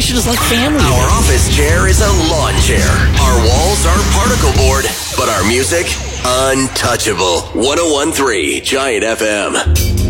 station is like family. Our office chair is a lawn chair. Our walls are particle board, but our music, untouchable. 101.3 Giant FM.